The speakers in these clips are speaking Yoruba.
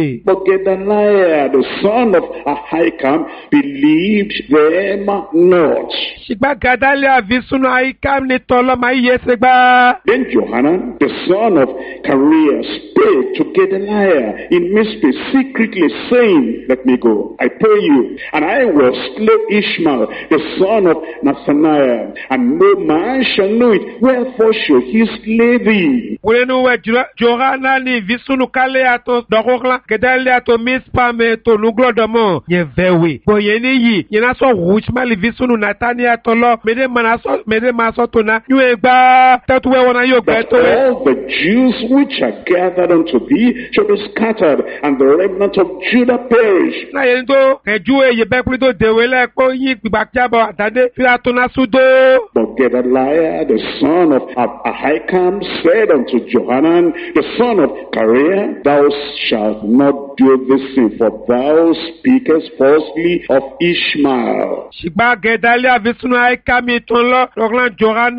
But Gedaliah, the son of Ahikam, believed them not. Ṣùgbọ́n Gedaliah fi sínú Ahikam ní tọ́lọ́mọ ayé ṣe gbá. Then Johanan, the son of Kareah, spake to Gedaliah in Mizpeh secretly, saying, Let me go, I pray you, and I will slay Ishmael, the son of Nathaniah, and no man shall know it. Wherefore should he slay thee? Wenu we Johanan ni fi sínú Kalea to dọ́kọ́kla, Gedaliah to Mizpah me to nuglodomo. Ye vewe. Boye ni yi, ye na so Ishmael fi sínú Nathaniah to lo, mede maso to na, yue gba, tetuwe wana yo gba to we. All the Jews which are gathered unto thee shall be scattered, and the remnant of Judah perish. Na ye to, Juwe ye be plito dewele ko yi gbakjabo atade, fila to na sudo. But Gedaliah, the son of Ahikam, said unto Johanan, the son of Kareah, Thou shalt not do this thing, for thou speakest falsely of Ishmael. Shigba Gedaliah visunu Ahikam itonlo, Roglan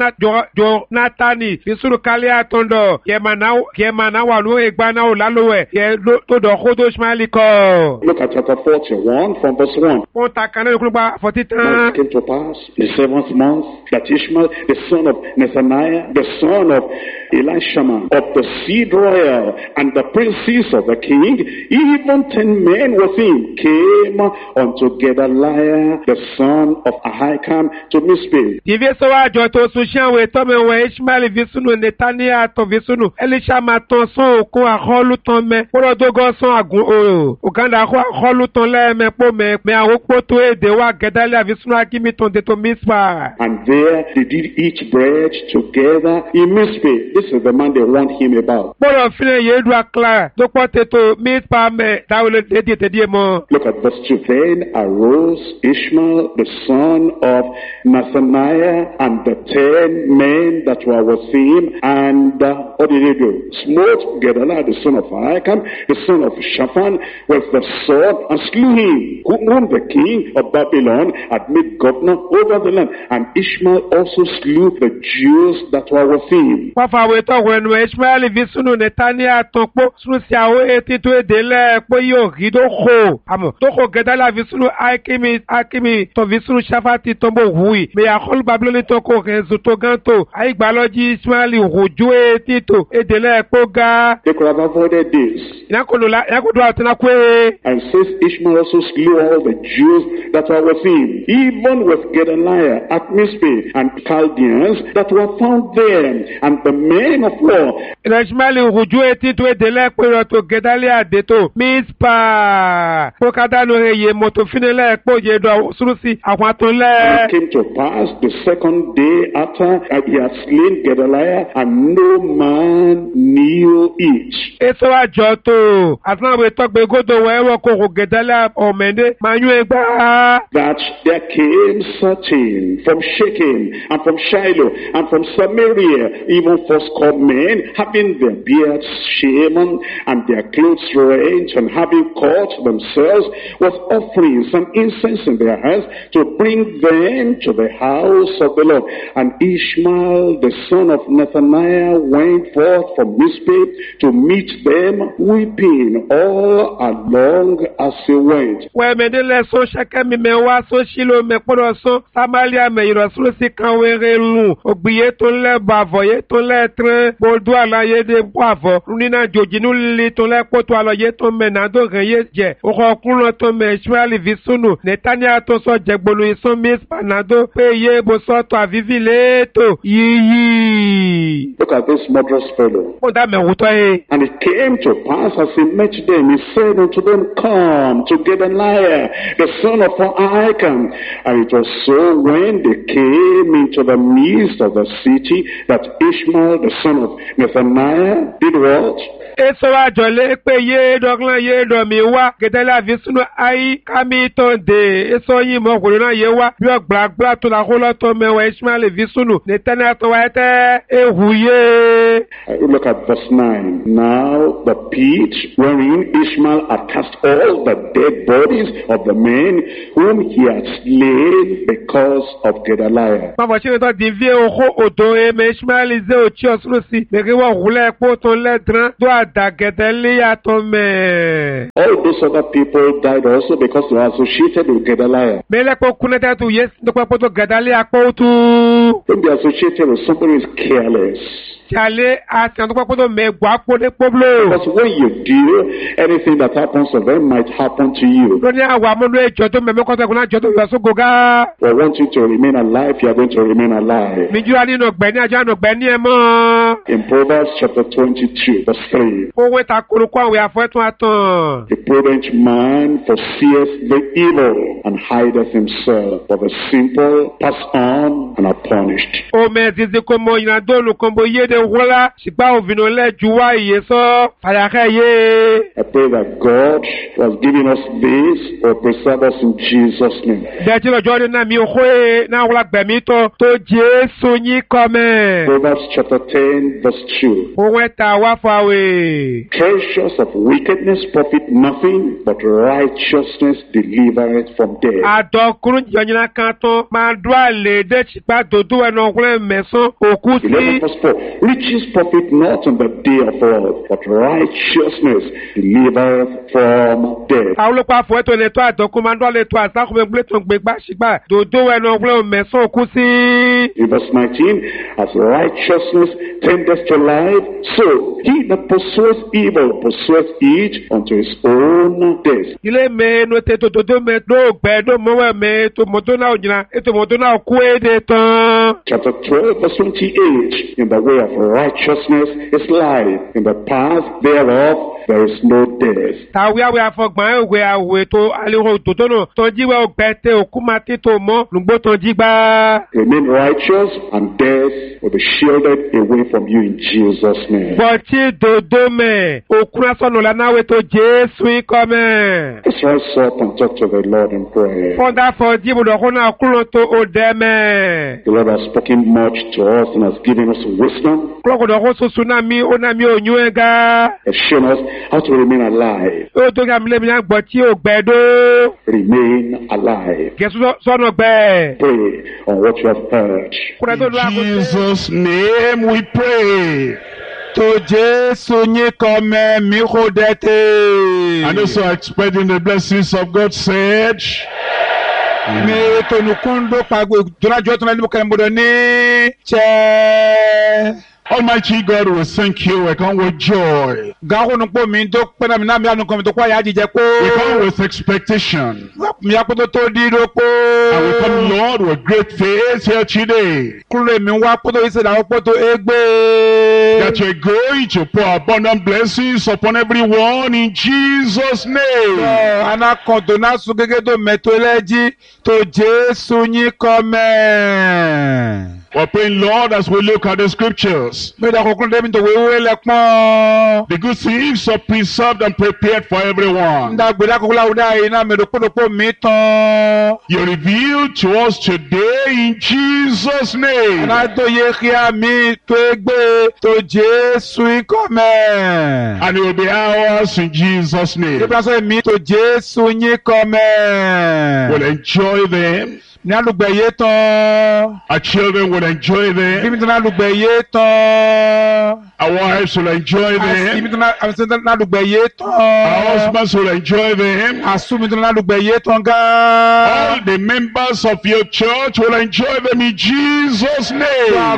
Jonatani, visunu Kalea tondo, Yemana walu egbana olalowe, ye to do khodo Ishmael ko. Look at chapter 41 from verse 1. On takana yokluba 43. Now it came to pass in the 7th month that Ishmael, the son of Nethaniah, the son of Elishama, of the seed royal, and the princes of the king, even 10 men with him, came unto Gedaliah, the son of Ahikam, to Mizpeh. Divesowa joto sushan we tome we Ishmael visunu Netania to visunu Elishama ton son okun aholu ton me poro dogo son agun o oganda aholu ton le me po me awokpo to ede wa Gedaliah visunu akimi ton de to Mizpah. And there they did eat bread together in Mizpeh. This is the man they warned him about. Poro fine yedu akla do pote to Mizpah me dawle de mo. Look at verse 2. Then arose Ishmael, the son of Nathaniah, and the 10 men that were with him, and what did he do? Smote Gedaliah, the son of Ahikam, the son of Shaphan, with the sword, and slew him, whom the king of Babylon had made governor over the land. And Ishmael also slew the Jews that were with him. Papa we to when Ishmael visunu Netania topo susia o eti to edele po yo gido kho amo to kho Gedaliah visunu akimi to visunu Shafati tombo hui me ya khol Babylon to ko rezu to ganto ai gbaloji Ishmael rojo eti to edele po ga. They could have avoided this. Yakodo atina kwe. And says Ishmael also slew all the Jews that were with him, even with Gedaliah at Mizpeh, and Chaldeans that were found there, and the men of war. Ishmael rojo eti to edele po to Gedaliah de to Mizpah. Pokada no ye moto finele po je do surusi akwaton le. It came to pass the second day after he had slain Gedaliah, and no man knew it. Eso ajoto asna we talk be godo we wo ko Gedaliah o mende manu egba. That there came certain from Shechem and from Shiloh and from Samaria, even fourscore men, having their beards shaven and their clothes rent, and having caught themselves with offerings and incense in their hands, to bring them to the house of the Lord. And Ishmael, the son of Nathaniah, went forth from Mizpeh to meet them, weeping all along as he went. We medele so Shechem me wa so Shiloh me poro so Samaria me yiro so si kan were lu ogbiye to le bavoye to le tren bodu alaye de bavo nina jojinu li to le poto alaye to menado reye je okun to me Ishmael visunu Netania to so jegbolu ison Mizpah nado pe ye bo so to avivile to yi. Look at this murderous fellow. And it came to pass as he met them, he said unto them, Come to Gedaliah, the son of Ahikam. And it was so when they came into the midst of the city that Ishmael, the son of Nathaniah, did what? Eso wa jole pe ye doglan ye do mi wa Gedaliah visunu Ahikam tonde eso yin mo ko na ye wa bi ogbagba to la holo to me wa Ishmael visunu Netania to wa ete ehuye. Look at verse 9. Now the pit wherein Ishmael had cast all the dead bodies of the men whom he had slain because of Gedaliah. Papa che to divie oho odo e me Ishmael ze ochi osrusi me ke wa hule po to le dran do ada Gedaliah to me. those other people died also because they were associated with Gedaliah. Mele po kunete tu yes ndo kwa poto Gedaliah akpo tu. Don't be associated with somebody who is careless. Chale ati ndo kwa poto me gwa po de poblo. Because when you do, anything that happens to them might happen to you. Loni awa mo lo ejo to me ko te kuna jo to yo so goga. I want you to remain alive, you are going to remain alive. Mi ju ani no gbe ni aja no gbe ni e mo. In Proverbs chapter 22, verse 3. O we ta kuru ko awe afo tun atan. A prudent man foreseeth the evil and hideth himself, but the simple pass on and are punished. O me zizi ko mo ina do lu ko bo ye de wola sigba ovino le ju wa iye so para ka ye. I pray that God who has given us this will preserve us in Jesus' name. De ti lojo ni na mi o khoe na wola gbe mi to Jesu yin come. Proverbs chapter 10, verse 2. O we ta wa fa we. Treasures of wickedness profit nothing, but righteousness delivereth from death. Adokurun janyina kan to ma do ale de chipa dodo eno kule mesan oku 11 si. verse 4. Riches profit not in the day of wrath, but righteousness delivereth from death. Awlo pa fo to le to adokun ma do le to asa ko me gbe to gbe gba sigba dodo eno kule mesan oku si. In verse 19, as righteousness tendeth to life, so he that pursueth evil pursueth it unto his own death. Ile me no te to dodo me do gbe do mo we me to moto na ojina e to moto na ku e de tan. Chapter 12, verse 28, in the way of righteousness is life, in the path thereof there is no death. Ta we afogban we awe to aliho dodo no to jiwe ogbe te okuma ti to mo lugbo to jigba. Remain righteous, and death will be shielded away from you in Jesus' name. Bọ̀tí dodo mẹ́, òkúra sọ̀nù lánàwé tó Jésù ikọ̀ mẹ́. Let's rise up and talk to the Lord in prayer. Fọ́dà fọ́dí ibùdó kún náà kúrò tó o dẹ́ mẹ́. The Lord has spoken much to us and has given us wisdom. Kúrọ̀kùdọ̀ kún soso náà mi, ó náà mi ò yún ẹ ga. Has shown us how to remain alive. Ó tó kí amílẹ̀ mi náà gbọ́ tí ò gbẹ dó. Remain alive. Gẹ̀ẹ́sù sọ̀nà gbẹ. Pray on what you have heard. Kúrẹ́ tó lọ́wọ́ In Jesus' name we pray. tó Jésù yín kọ́ mẹ́ mi kò dẹ́tẹ̀. And also expecting the blessings of God said. Mi tonukundo pagbo donajo to na ni mo kan bodo ni che. Almighty God, we thank you. We come with joy. Gaho no po mi do pe na mi na mi anu kan to kwa ya jije po. We come with expectation. Mi apoto to di do po. And we come, Lord, with great faith here today. Kule mi wa poto ise da poto egbe. That you're going to pour abundant blessings upon everyone in Jesus' name. Ana kondo na su gege do metoleji to Jesu yin come. We're praying, Lord, as we look at the scriptures. The good things are preserved and prepared for everyone. You revealed to us today in Jesus' name. And it will be ours in Jesus' name. We'll enjoy them. Our children will enjoy them. Our wives will enjoy them. Our husbands will enjoy them. All the members of your church will enjoy them in Jesus' name.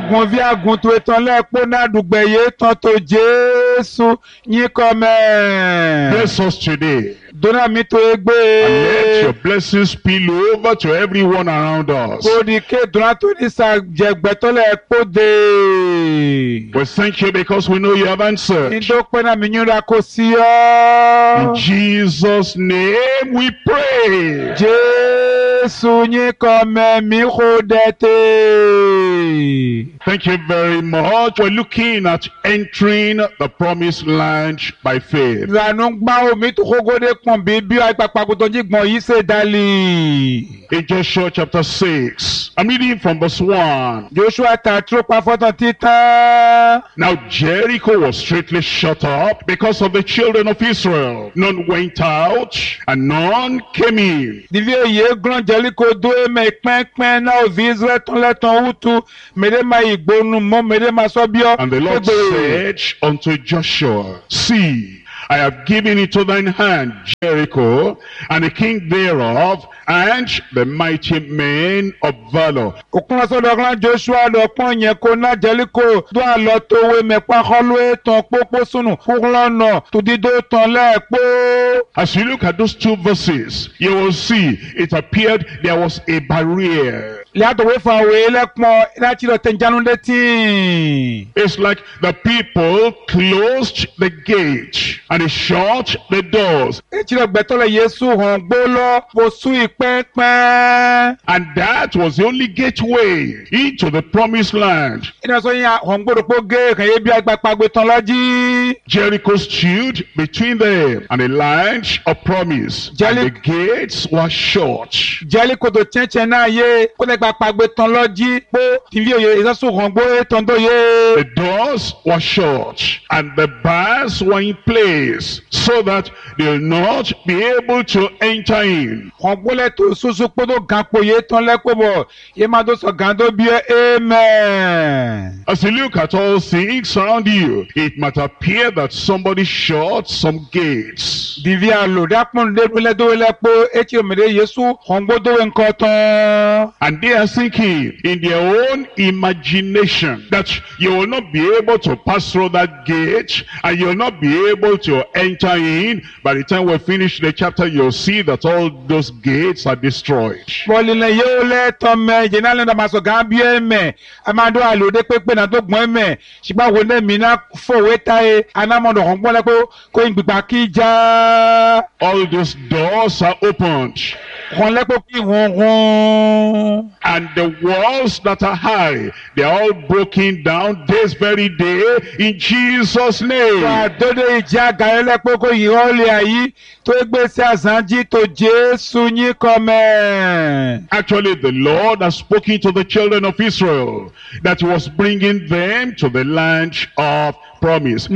Bless us today. And let your blessings spill over to everyone around us. We thank you because we know you have answered. In Jesus' name we pray. Thank you very much. We're looking at entering the promised land by faith. In Joshua chapter 6, I'm reading from verse 1. Now Jericho was straightly shut up because of the children of Israel. None went out and none came in. And the Lord said unto Joshua, See, I have given into thine hand Jericho, and the king thereof, and the mighty men of valor. Okun so do kan Joshua do pon yen ko na Jericho do alo to we me pa kholu etan popo sunu furlono to dido ton lepo. As you look at those two verses, you will see it appeared there was a barrier. It's like the people closed the gate and they shut the doors. And that was the only gateway into the promised land. Jericho stood between them and the land of promise, and the gates were shut. The doors were shut and the bars were in place so that they will not be able to enter in. Amen. As you look at all things around you, it might appear that somebody shut some gates. And they are thinking in their own imagination that you will not be able to pass through that gate and you will not be able to enter in. By the time we finish the chapter, you'll see that all those gates are destroyed. All those doors are opened. And the walls that are high, they are all broken down this very day in Jesus' name. Actually, the Lord has spoken to the children of Israel that he was bringing them to the land of promise.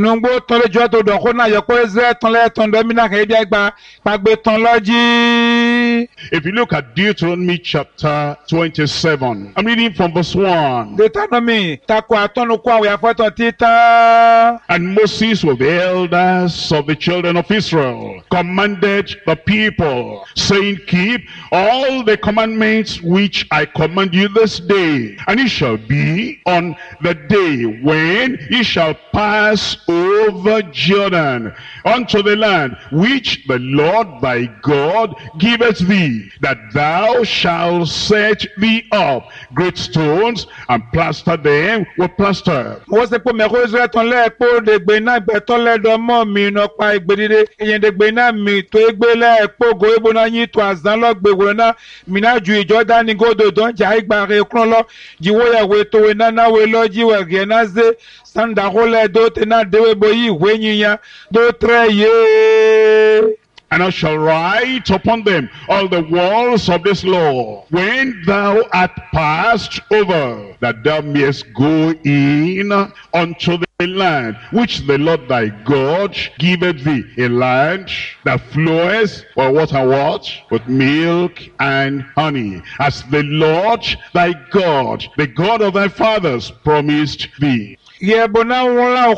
If you look at Deuteronomy chapter 27, I'm reading from verse 1. And Moses with the elders of the children of Israel commanded the people, saying, keep all the commandments which I command you this day. And it shall be on the day when ye shall pass over Jordan unto the land which the Lord thy God giveth thee, that thou shalt set thee up great stones and plaster them with plaster. And I shall write upon them all the words of this law, when thou art passed over, that thou mayest go in unto the land which the Lord thy God giveth thee, a land that floweth for what and what? With milk and honey, as the Lord thy God, the God of thy fathers, promised thee. Go do dona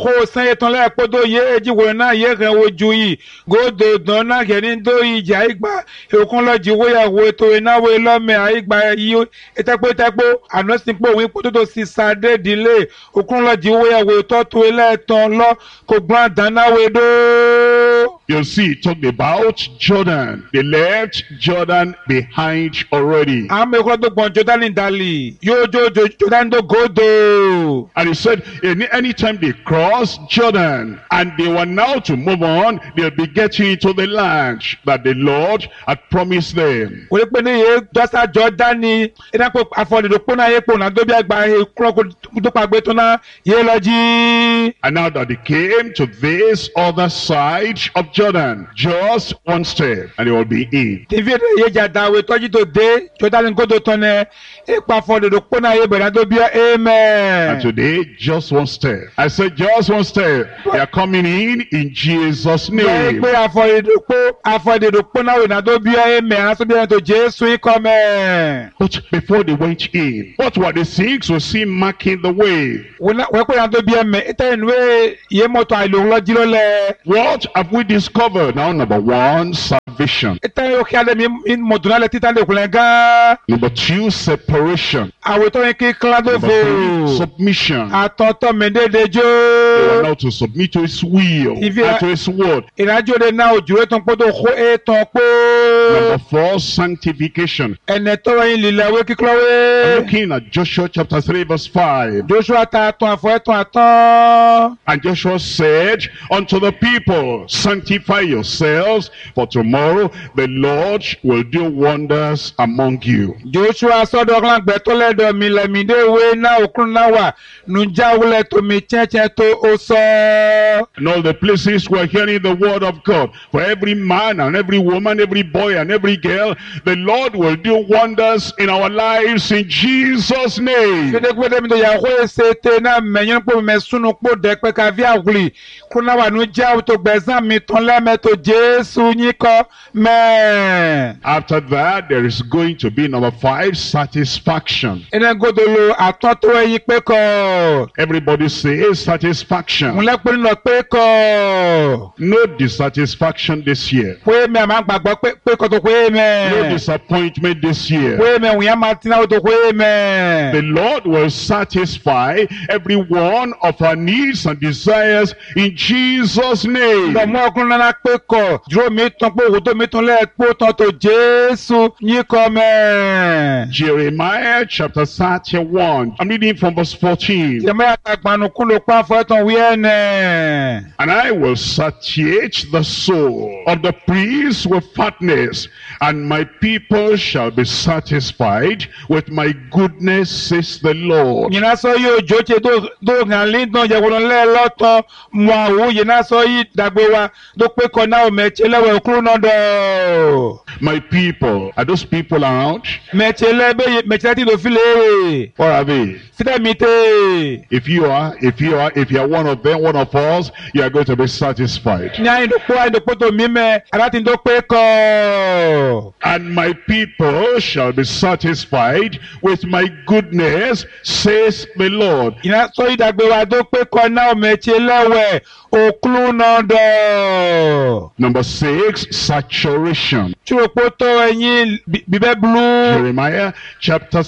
genin do ija igba ekun lo jiwo yawo to ina we lo me aigba yi etepo anosin po wi po to si sade delay okun lo jiwo yawo to ile ton lo ko gbon dana we do. You see, it talked about Jordan. They left Jordan behind already. And he said, anytime they crossed Jordan and they were now to move on, they'll be getting into the land that the Lord had promised them. And now that they came to this other side of Jordan, Jordan. Just one step and they will be in. David yeja dawe toji to de Jordan go do tone e pa for de pona ye bera do bia amen. And today, just one step. I said just one step. They are coming in Jesus' name. Pe afọ de pona we na do bia amen. Aso bia to Jesu come. But before they went in, what were the things we see marking the way? We pe na do bia me itenwe ye moto ailo lojilo le. What have we discovered? Now, number one, salvation. Itenwe o kiale mi moduna le titande kulenga. Number two, separation. Awe to ki klado Number three, fo. submission. Atoto mende They dejo. were now to submit to his will and to his word. Ìrìnàjò de náà ojú ètò pọ́tò kó ètò pé. Number four, sanctification. Ẹnẹ tọrọ yín lílẹ̀ wé kíkọ́ I'm wé. looking at Joshua chapter 3 verse 5. Joshua ta àtọ̀ àfọ̀ ẹ̀tọ̀ àtọ̀. And Joshua said unto the people, sanctify yourselves, for tomorrow the Lord will do wonders among you. Joshua sọ́dọ̀ ọ̀gbẹ́ tó lẹ́dọ̀ mi lẹ́mìdé wé náà òkun náà wà. Nùjà wúlẹ̀ tó mi chẹ́chẹ́ tó ó sọ. And all the places we're hearing the word of God. For every man and every woman, every boy and every girl, the Lord will do wonders in our lives in Jesus' name. Gbẹdẹgbẹdẹ mi tó yà wó ẹsẹ̀ tẹ náà mẹ̀yìn pò mẹ̀sùnù pò dẹ́pẹ́ káfí àwùlì. Kúnná wà nùjà tó gbẹ̀sán mi tán lẹ́mẹ̀tò Jésù yín kọ́ mẹ́. After that, there is going to be number 5, satisfaction. Ẹnẹ gbọdọ̀ àtọ́ tó ẹyin pé kọ́. Everybody say satisfaction. Mo lẹ́pẹ́ nínú pé kọ́. No dissatisfaction this year. Pé mi àmà gbàgbọ́ pé kọ́ tó pé No mẹ́. disappointment this year. Pé mi òun yẹn máa tí náà tó pé mẹ́. The Lord will satisfy every one of our needs and desires in Jesus' name. Ìdọ̀mú ọkùnrin náà pé kọ́. Dúró mi tán pé òwò tó mi tán lẹ́ẹ̀pọ̀ tán tó Jésù yín kọ́ mẹ́. Jeremiah chapter 31. I'm reading from verse 14. Jẹ̀mọ́ àtàgbànú kún ló pa fún ẹ̀tàn wí ẹ̀nẹ̀. And I will satiate the soul of the priests with fatness, and my people shall be satisfied with my goodness, says the Lord. Yìnyín sọ yóò jókè tó hàn lídàn jẹ̀wọ̀n lẹ́ẹ̀lọ́tọ̀ mọ àwọn yìnyín sọ yìí dàgbé wa tó pé kọ́ náà mẹ̀tsẹ̀ lẹ́wọ̀ ẹ̀kúrú náà dọ̀. My people, are those people around? Mẹ̀tsẹ̀ lẹ́bẹ̀ mẹ̀tsẹ̀ tí ló fi lé. Where are they? Sídẹ̀ mi tè. If you are one of them, one of us, you are going to be satisfied. Ní àyìndòpó tó mi mẹ́ aláti tó pé kọ́. And my people shall be satisfied with my goodness, says the Lord. Yìnyín sọ yìí dàgbé wa tó pé kọ́ náà mẹ̀tsẹ̀ lẹ́wẹ̀ òkúrú náà dọ̀. Number 6, saturation. Túròpó tó ẹyin bíbẹ́ blu. Jeremiah chapter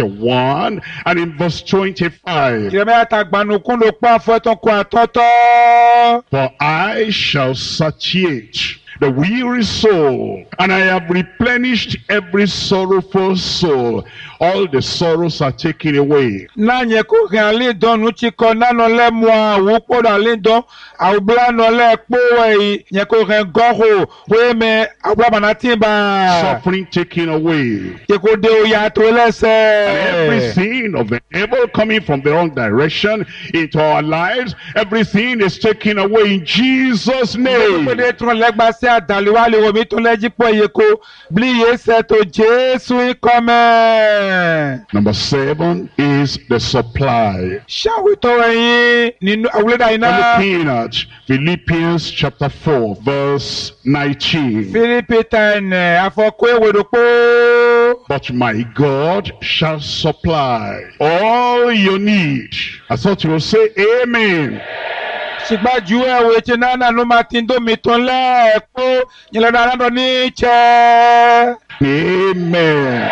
31 and in verse 25. Jẹ̀mẹ́ àtàgbànú kún ló pa fún ẹ̀tàn kó àtọ́tọ́. For I shall satiate the weary soul, and I have replenished every sorrowful soul. All the sorrows are taken away. Náà yẹ kó hàn àlédán nu tí kọ nánà lẹ́mu àwọn kpọ́dọ̀ àlédán àwòbílánà lẹ́ẹ̀kpọ́ wẹ̀yì yẹ kó hàn gọ́hò wéèmẹ̀ àwòbámaná tí bá. Suffering taken away. Yẹ kó dé oyà tó lẹ́sẹ̀. Everything of the evil coming from the wrong direction into our lives, everything is taken away in Jesus' name. Ìgbésẹ̀ tún lẹ́gbàá sí àdàlíwá lè wọ̀ mí tún lẹ́jí pọ̀ yẹ kó bí yé sẹ́tò Jésù ikọ̀ mẹ́. Number 7 is the supply. Ṣàwìtọ́ ẹ̀yin nínú àwùlẹ́dà iná. We're looking at Philippians chapter 4 verse 19. Fílípì 10 àfọ̀kọ́ èwèdòpó. But my God shall supply all your need. I thought you would say amen. Ṣìgbájú ẹ̀wò ètò náà ló máa ti ń dómi tán lẹ́ẹ̀kọ́ ìlànà àádọ́ ní ìṣẹ́. Amen.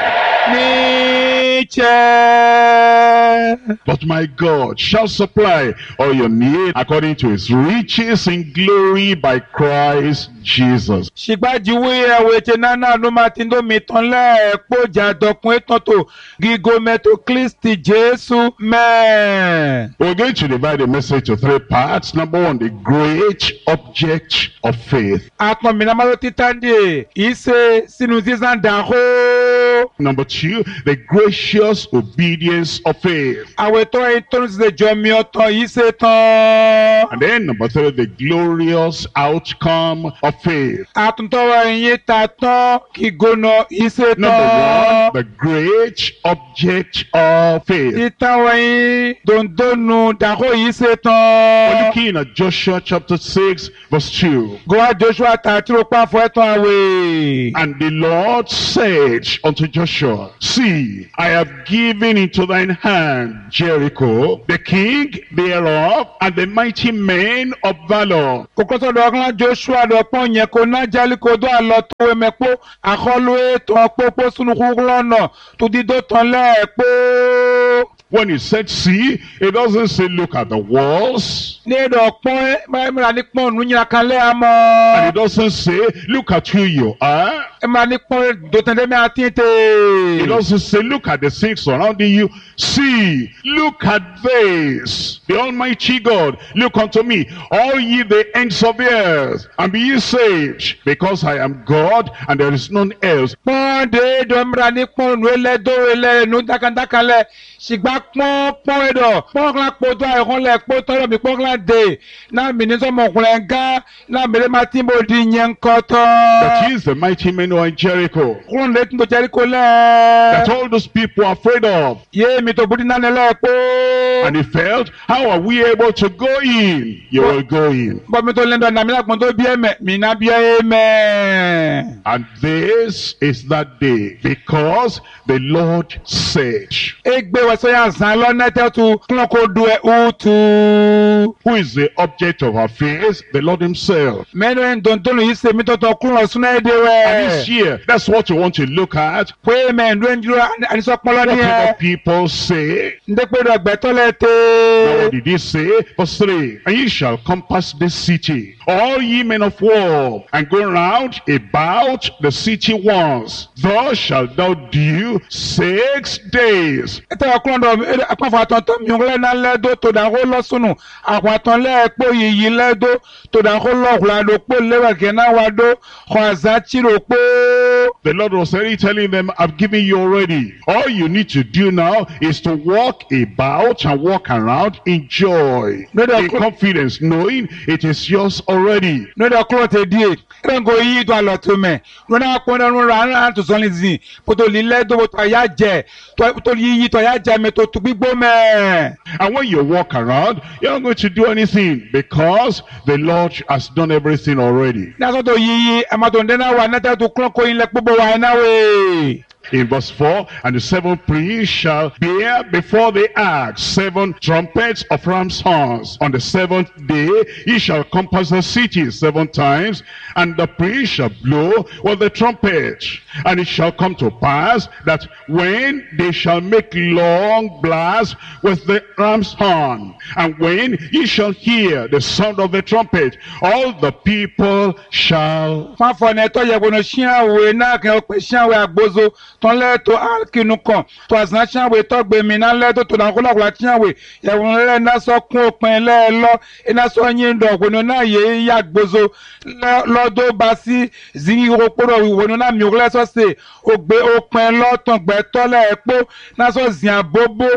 Ní ìṣẹ́. But my God shall supply all your need according to his riches in glory by Christ Jesus. Ṣìgbájú ẹ̀wò ètò náà ló máa ti ń dómi tán lẹ́ẹ̀kọ́ jàdọ̀kun ètò tó gígó mẹ́tò Kristi Jésù mẹ́. We're going to divide the message to 3 parts. Number 1, the great object of faith. Àpọ̀mìnà máa ló títà dé ìṣe sínú sísan dàhó. Number 2, the gracious obedience of faith. Àwẹ̀tọ́ ìtọ́nu ti ṣe jọ mi ọ̀tọ̀ yìí ṣe tán. And then number 3, the glorious outcome of faith. Àtúntọ́wọ́ ẹ̀yìn ta tán kí gbóná yìí ṣe tán. Number 1, the great object of faith. Ìtàwọ̀ ẹ̀yìn dòndónù dàkó yìí ṣe We're tán. looking at Joshua chapter 6 verse 2. Gọ́wá Joshua tààtúrò pàfọ́ ẹ̀tàn àwẹ̀. And the Lord said unto Joshua, See, I have given into thine hand Jericho, the king thereof, and the mighty men of valor. Kòkòtò dọ̀kan Joshua dọ̀pọ̀ yẹn kò ná jálí kò dó àlọ́ tó wẹ̀ mẹ́pọ̀ àkọlù ètò ọ̀pọ̀pọ̀ sunukú lọ́nà tó dídó tán lẹ́ẹ̀pọ̀. When he said see, it doesn't say look at the walls. Ní èdè ọ̀pọ̀ mẹ́ra ní pọ́n nùyìnà kan lẹ́ And àmọ́. it doesn't say look at who you are. Ẹ máa ní pọ́n dòtẹ́ndẹ́mẹ́ àti It ètè. doesn't say look at the things surrounding you. See, look at this. The Almighty God, look unto me, all ye the ends of the earth, and be ye saved, because I am God, and there is none else. Pọ́n déédọ̀ mẹ́ra ní pọ́n nù ẹlẹ́dọ̀ ẹlẹ́nu dákandákanlẹ̀ ṣìgbà pọ́n ẹ̀dọ̀ pọ́n kan kpọ́tọ́ àìkọ́lẹ̀ kpọ́tọ́ ẹ̀dọ̀ mi pọ́n kan dé náà mi ní sọ́mọkùnrin gán náà mi lè má tí mo di yẹn kọ́tọ́. That is the mighty men who are in Jericho, Kúrò ní ètò Jẹ́ríkò that lẹ̀. all those people are afraid of. Yé mi tó budi náà nílẹ̀ pọ́. And he felt, how are we able to go in? You will go in. Bọ́ mi tó lẹ́ndọ̀ nàmi lápọ̀n tó bí ẹ̀mẹ̀ mi náà bí ẹ̀mẹ̀. And this is that day, because the Lord said. Egbe wẹ̀sọ̀ yà zàn lọ́nà tẹ́tù kúrò kó du ẹ̀ ùtù. Who is the object of our faith? The Lord himself. Mẹ́nu ẹ̀ ń dọ̀ntọ́nù yìí ṣe mi tọ̀tọ̀ kúrò súná ẹ̀dẹ̀ And this wẹ̀. year, that's what you want to look at. Pé mẹ́ ǹdú ẹ̀ ń dúró àníṣọ́pọ̀lọ́ ní Whatever ẹ̀. people say. Ndekpedo gbẹtọlẹ Now tẹ. what did he say? Verse 3. And ye shall compass this city, all ye men of war, and go round about the city once. Thus shalt thou do 6 days. Ẹtẹ ọkùnrin dọ̀ akpọ̀fọ̀ àtọ̀tọ̀ miọ̀lẹ́ náà lẹ́dọ̀ tòdàkó lọ́sùnù àwọn àtọ̀lẹ́ ẹ̀kpọ̀ yìí lẹ́dọ̀ tòdàkó lọ́ọ̀hùlàdọ̀ kpọ̀ lẹ́wẹ̀kẹ́ náà wà dọ̀ kọ́ àzàtìrò kpọ̀. The Lord was already telling them, I've given you already. All you need to do now is to walk about and walk around in joy, in confidence, knowing it is yours already. N'oge ọkùnrin tẹ díẹ̀ ẹ̀rọ ngo yí tó àlọ́ tó mẹ́ lọ́nà àpọ̀nà ọ̀run rà á tó sọ́ni zin pọ̀tò lílẹ̀ tó bọ̀tò àyà jẹ tó yíyí tó àyà jẹ mẹ́ tó tó gbígbó mẹ́. And when you walk around, you're not going to do anything because the Lord has done everything already. Ní asọ́tò yíyí àmàtò ǹdẹ́nà wà nẹ́tẹ̀ tó kúrò kó yin lẹ́ kpọ́bọ̀ wà ẹ̀ náà wẹ̀. In verse 4, and the 7 priests shall bear before the ark 7 trumpets of ram's horns. On the 7th day ye shall compass the city 7 times, and the priest shall blow with the trumpet. And it shall come to pass that when they shall make long blasts with the ram's horn, and when ye shall hear the sound of the trumpet, all the people shall. Fáfọ̀ ní ẹ̀tọ́ yẹ gbọ́dọ̀ ṣíàwé náà kẹ́ ọ pé ṣíàwé àgbóso tọ́lẹ̀ tó àkínú kan tó àzìnà ṣíàwé tọ́gbẹ̀ mi náà lẹ́tọ́ tó náà kọ́lọ́kọ́lá ṣíàwé yẹ̀wọ̀n lẹ́ náà sọ kún òpin lẹ́ẹ̀lọ́ iná sọ yín dọ̀gbọ̀nù náà yẹ yá gbóso lọ́dọ̀ bá sí zingi òpóró ìwònú náà mìíràn lẹ́sọ̀ọ́sẹ̀ ògbé òpin lọ́tàn gbẹ̀tọ́lẹ̀ ẹ̀pọ̀ náà sọ zìn àbóbó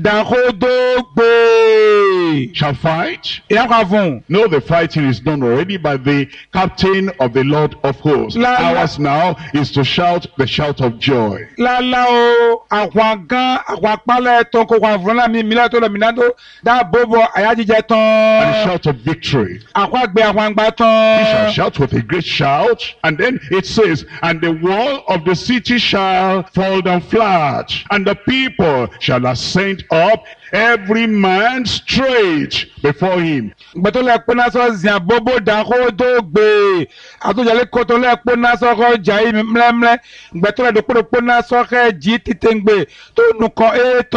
dàkódógbè. Shall fight. Ìyá kan fún un. No, the fighting is done already by the captain of the Lord of hosts. Ours now is to shout the shout of joy. Lálá o, àwọn gan, àwọn apálẹ̀ tó ń kó wọn fún lámì mílẹ̀ tó lọ mìíràn tó dáàbò bò àyájíjẹ And tán. the shout of victory. Àwọn àgbẹ̀ àwọn àgbà He shall tán. shout with a great shout. And then it says, and the wall of the city shall fall down flat, and the people shall ascend up, every man straight before him. Gbẹ̀tọ́ lẹ̀ pé náà sọ zìn àbóbó dàkó tó gbé. Àtúnjẹ̀lẹ̀ kótó lẹ̀ pé náà sọ kọ́ jà yìí mìlẹ́mìlẹ́. Gbẹ̀tọ́ lẹ̀ dòkúrò pé náà sọ kẹ́ jí títẹ̀ ń gbé tó nùkọ́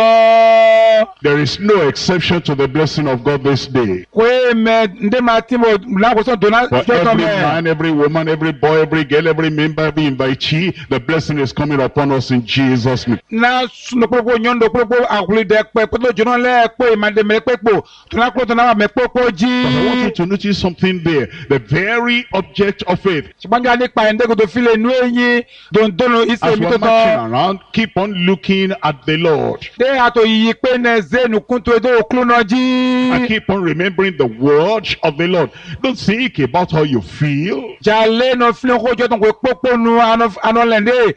ètò. There is no exception to the blessing of God this day. Kwe mẹ ndé máa tí mo lákòóso dòná For tó tọ́ every mẹ́. man, every woman, every boy, every girl, every member, every invitee, the blessing is coming upon us in Jesus' name. Náà sunukúròkó yọ̀ǹdòkúròkó àkùlídẹ́pẹ́ pẹ́tọ́ jono le po imande me pepo tuna klo tuna me popo ji. But I want you to notice something there. The very object of faith. Chibanga ni pa ende go to file nu eyin don dono ise As mi we're to marching around, keep on looking at the Lord. de ato yi pe ne zenu kunto edo oklu no ji. And keep on remembering the word of the Lord. Don't think about how you feel. Jale no file ko jo ton ko popo nu anolende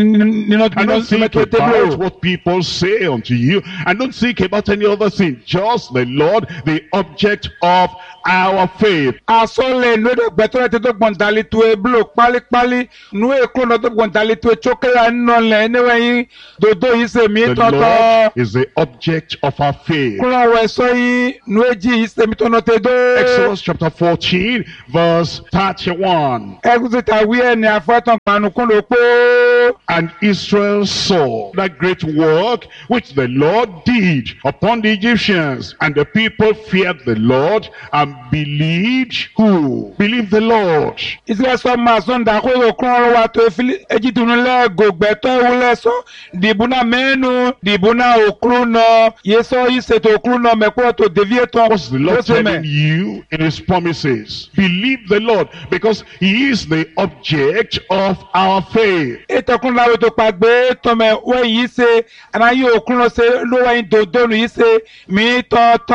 ni no And don't think about what people say unto you. And don't think about any other thing. Just the Lord, the object of our faith. Asole no de beto te to gbondali to e blo pali pali nu e ko no to gbondali to e chokela no le ne wen dodo ise mi The toto. Lord is the object of our faith. Kula we so yi nu eji ise mi to no te do. Exodus chapter 14 verse 31. Exodus ta wi e ni afotan panu kun lo po. And Israel saw that great work which the Lord did upon the Egyptians. And the people feared the Lord and believed who? Believed the Lord. Israel so ma so nda ko ro kun wa to fili eji tunu le gogbe to wule so dibuna menu dibuna okru no yeso ise to okru no me ko to devieton. What's the Lord telling you in his promises? Believe the Lord because he is the object of our faith. Etokun lawe to pagbe to me we yi se ana yi okru no se lo wa in dodo nu yi se mi toto.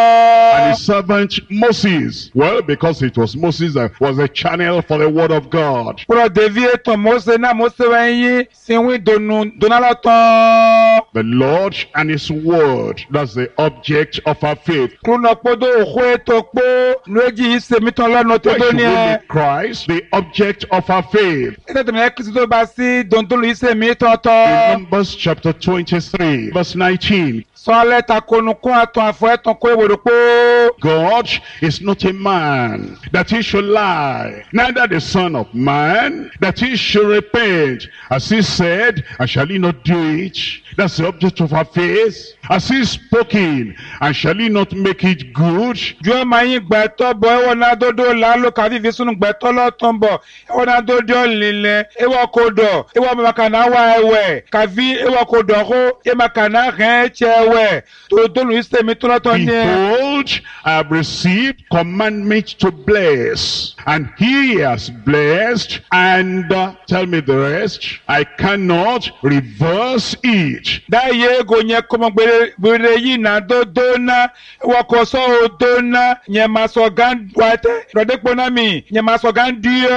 And his servant Moses, well, because it was Moses that was the channel for the word of God. Pro devieton Mose na Mose wen yi sinwi donu donalaton. The Lord and his word, that's the object of our faith. Kuno podo ohwe to po nu eji yi se mi ton lo no Why te do should we ni e. make Christ the object of our faith? Ete te me Kristo ba si dondonu yi se mi toto. In Numbers chapter 23, verse 19, So ale ta konu kun aton afo eton ko ewodo po. God is not a man that he should lie, neither the son of man that he should repent. As he said, and shall he not do it? That's the object of our faith. As he spoken, and shall he not make it good? Jo ma yin gba to bo e wona dodo la lo ka fi sunu gba to lo ton bo e wona dodo lile e wo kodo e wo makana wa ewe ka fi e wo kodo ko e makana ren chewe to do lu ise mi to lo ton ni. Behold, I have received commandment to bless, and he has blessed, and tell me the rest. I cannot reverse it. Da ye go nye komo gbere yi na dodo na wo ko so odo na nye maso gan wate rodepo na mi nye maso gan die.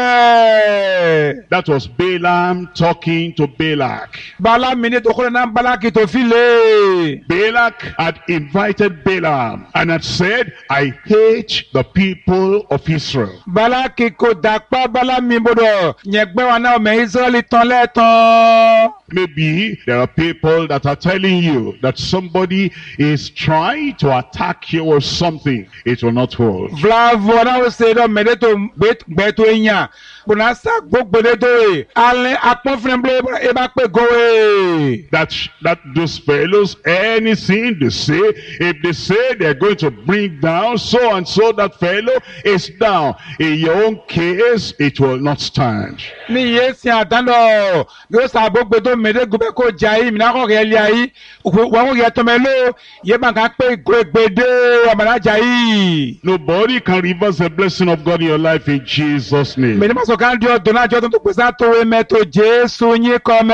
That was Balaam talking to Balak. Bala mini to kole na Balaki to file. Balak had invited Balaam and had said, I hate the people of Israel. Balaki ko dakpa bala mi bodo nye gbe wa na o me Israeli ton le ton. Maybe there are people that are telling you that somebody is trying to attack you or something. It will not hold. Vlavo na o se do me de to gbe to enya. Bona sa gbogbo de do e. Ale apon fremble e ba pe go e. That those fellows, anything they say, if they say they're going to bring down so and so, that fellow is down. In your own case, it will not stand. Ni yesi adando yo sa gbogbo do me de gbe ko jai mi na ko re li ayi wa ko ye to me lo ye ba kan pe go gbede amala jai. Nobody can reverse the blessing of God in your life in Jesus' name. Me ni ma so kan dio do na jo to pesa to we me to Jesu yin come.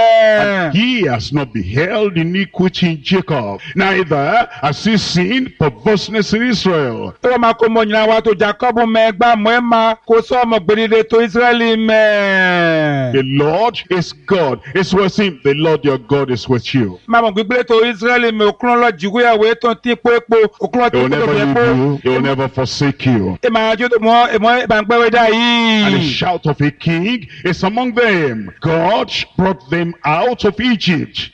He has not beheld iniquity in Jacob, neither has he seen perverseness in Israel. To ma ko mo nyina wa to Jacob me gba mo e ma ko so mo gbede to Israeli me. The Lord is God. It's with him. The Lord your God is with you. Ma mo gbede to Israeli me okun lo jiwe ya we to ti po okun He will ti po never do leave you. He will never forsake you. e ma jo to mo ba ngbe we da And the yi. shout of a king is among them. God brought them out of Egypt.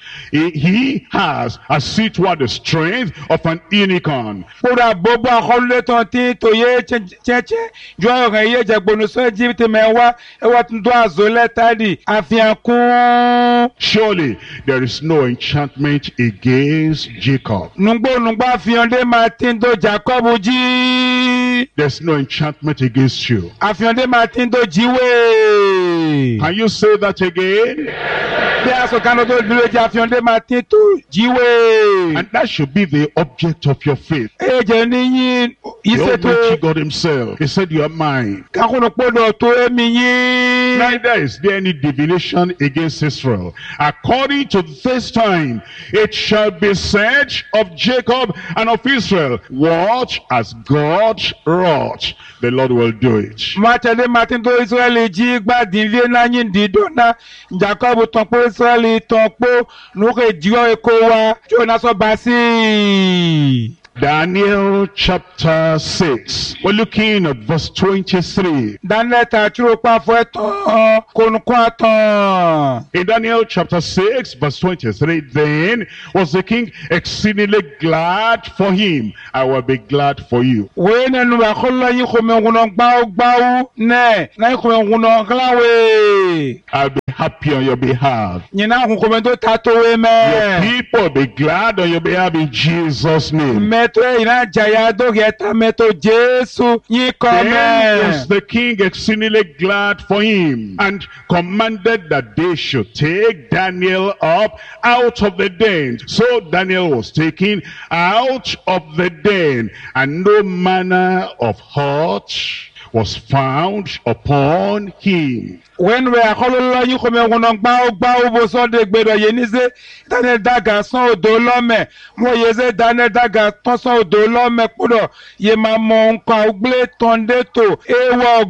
He has, as it were, the strength of an unicorn. Pura bobo akọlẹ tán tí tòye chẹ́chẹ́ jọ ọ̀rẹ́ yé jẹ̀gbọ́n sọ Egypt mẹ́wàá ẹwà tó tó àzọ lẹ́tàdì àfihàn kún. Surely there is no enchantment against Jacob. Nùgbò àfihàn dé máa tí ń tó Jacob jí. There's no enchantment against you. Àfihàn dé máa tí ń tó jíwé. Can you say that again? Bí a sọ kánú tó dúró jẹ́ àfihàn dé máa tí tó jíwé. And that should be the object of your faith. Ẹ̀jẹ̀ níyìn The ìṣètò Almighty God himself. He said, you are mine. kakunu kpọ́dọ̀ tó èmi yín. Neither is there any divination against Israel. According to this time, it shall be said of Jacob and of Israel, what has God wrought? The Lord will do it. Màtẹ̀lé Màtín tó Ísírẹ́lì jí gbàdínlé náà yín dídọ́nà. Jacob tán pé Ísírẹ́lì tán pé nùkè jíwọ́ èkó wa tí ó náà sọ bá sí. Daniel chapter 6. We're looking at verse 23. Daniel ta túrò pa fún ẹ̀tàn kónúkọ́ àtàn. In Daniel chapter 6, verse 23, then was the king exceedingly glad for him. I will be glad for you. Wéé nẹnu àkọlọ yín kò mẹ ńgúnà gbáwó nẹ náà kò mẹ ńgúnà gláwé. I'll be happy on your behalf. Nyina ahun kò mẹ tó ta tó wé Your mẹ. people will be glad on your behalf in Jesus' name. Mẹtọ ìná jàyà dókè ẹta mẹtọ Jésù yín kọ Then was mẹ. the king exceedingly glad for him, and commanded that they should take Daniel up out of the den. So Daniel was taken out of the den, and no manner of hurt was found upon him. When we are calling you come on gbáwó bó sọ́dẹ̀ gbẹ̀dọ̀ yé ní sẹ́ Daniel dàgà sán odò lọ́mẹ̀ mo yẹ sẹ́ Daniel dàgà tán sán odò lọ́mẹ̀ kúrò yẹ máa mọ nǹkan ògbélé tán dé tó ewọ́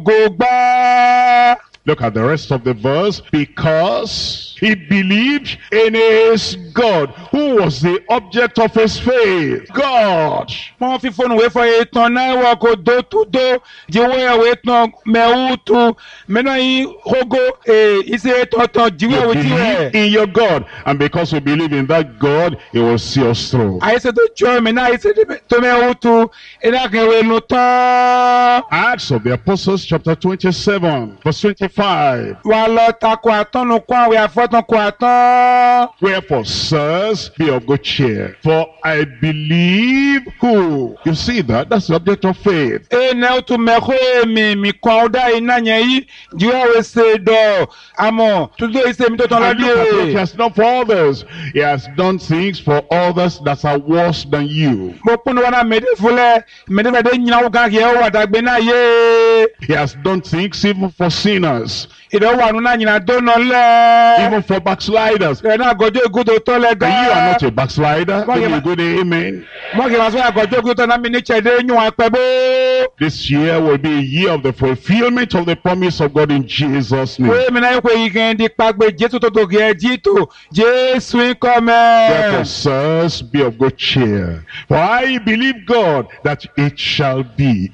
gògbá. Look at the rest of the verse. Because he believed in his God, who was the object of his faith. God. Wọ́n fi fóònù wé fọ ìtàn náà wọ́n kò dó tó dó jíwé ẹ̀wé tán mẹ́wú tu mẹ́nà yín kógó ìṣe tọ̀tàn jíwé You ẹ̀wé tí believe rẹ̀. in your God, and because we believe in that God, he will see us through. Àyẹ̀sẹ̀ tó jọ ẹ̀mí náà àyẹ̀sẹ̀ tó mẹ́wú tu iná kẹwé nu tán. Acts of the Apostles chapter 27, verse 25. Wà lọ takò àtọ́nu kó àwẹ̀ àfọ́tàn kó àtán. Wherefore, sirs, be of good cheer, for I believe who? You see that? That's the object of faith. Ene otu meko emi mi kwa oda ina nyeyi jiwa we se do amo tudo ise mi to ton And look at what he ladi. has done for others. He has done things for others that are worse than you. Mo punu wana mede fule mede fede nyina uga ye wa dagbe na ye. He has done things even for sinners, Ide wa nu na nyina do no le. even for backsliders. E na gojo egudo to le ga. And you are not a backslider. Well, Then yeah, you go to amen. Mo ke maso ya gojo egudo to na mi ni chede nyu apebo. This year will be a year of the fulfillment of the promise of God in Jesus' name. We mi na ko yigen di pagbe Jesu to to ge jito. Jesu come. Therefore, sirs, be of good cheer. For I believe God that it shall be